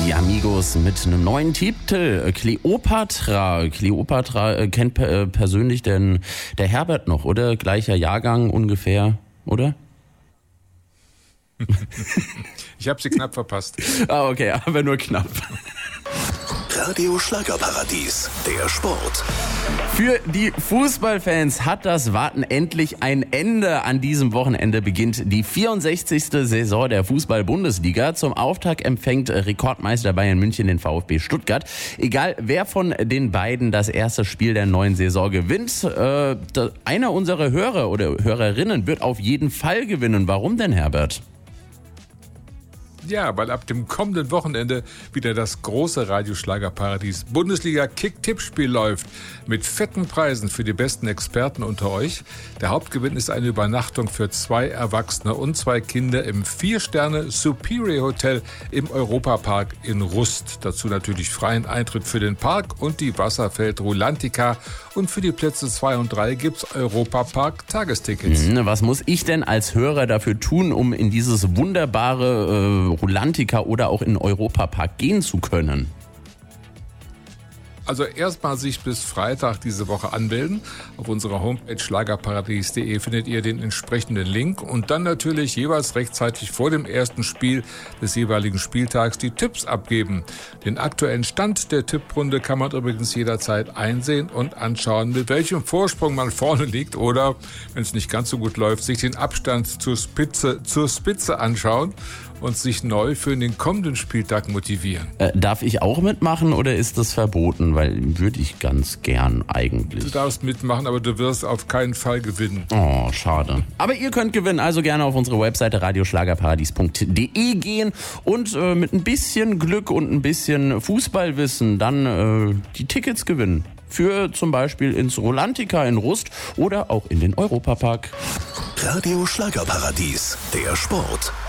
Die Amigos mit einem neuen Titel, Kleopatra. Kleopatra kennt persönlich denn der Herbert noch, oder? Gleicher Jahrgang ungefähr, oder? Ich habe sie knapp verpasst. Okay, aber nur knapp. Radio Schlagerparadies, der Sport. Für die Fußballfans hat das Warten endlich ein Ende. An diesem Wochenende beginnt die 64. Saison der Fußball-Bundesliga. Zum Auftakt empfängt Rekordmeister Bayern München den VfB Stuttgart. Egal, wer von den beiden das erste Spiel der neuen Saison gewinnt, einer unserer Hörer oder Hörerinnen wird auf jeden Fall gewinnen. Warum denn, Herbert? Ja, weil ab dem kommenden Wochenende wieder das große Radioschlagerparadies Bundesliga-Kick-Tippspiel läuft. Mit fetten Preisen für die besten Experten unter euch. Der Hauptgewinn ist eine Übernachtung für 2 Erwachsene und 2 Kinder im 4-Sterne Superior Hotel im Europapark in Rust. Dazu natürlich freien Eintritt für den Park und die Wasserfeld Rulantica. Und für die Plätze 2 und 3 gibt's Europapark-Tagestickets. Was muss ich denn als Hörer dafür tun, um in dieses wunderbare Rulantica oder auch in Europapark gehen zu können? Also erstmal sich bis Freitag diese Woche anmelden. Auf unserer Homepage schlagerparadies.de findet ihr den entsprechenden Link und dann natürlich jeweils rechtzeitig vor dem ersten Spiel des jeweiligen Spieltags die Tipps abgeben. Den aktuellen Stand der Tipprunde kann man übrigens jederzeit einsehen und anschauen, mit welchem Vorsprung man vorne liegt oder, wenn es nicht ganz so gut läuft, sich den Abstand zur Spitze anschauen und sich neu für den kommenden Spieltag motivieren. Darf ich auch mitmachen oder ist das verboten? Weil würde ich ganz gern eigentlich. Du darfst mitmachen, aber du wirst auf keinen Fall gewinnen. Oh, schade. Aber ihr könnt gewinnen, also gerne auf unsere Webseite radioschlagerparadies.de gehen und mit ein bisschen Glück und ein bisschen Fußballwissen dann die Tickets gewinnen. Für zum Beispiel ins Rulantica in Rust oder auch in den Europapark. Radio Schlagerparadies, der Sport.